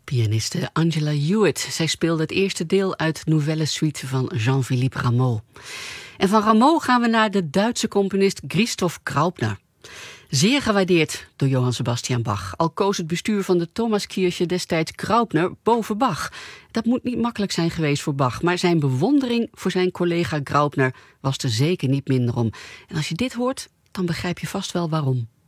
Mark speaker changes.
Speaker 1: Pianiste Angela Hewitt. Zij speelde het eerste deel uit Nouvelle Suite van Jean-Philippe Rameau. En van Rameau gaan we naar de Duitse componist Christoph Graupner. Zeer gewaardeerd door Johann Sebastian Bach. Al koos het bestuur van de Thomaskirche destijds Graupner boven Bach. Dat moet niet makkelijk zijn geweest voor Bach. Maar zijn bewondering voor zijn collega Graupner was er zeker niet minder om. En als je dit hoort, dan begrijp je vast wel waarom.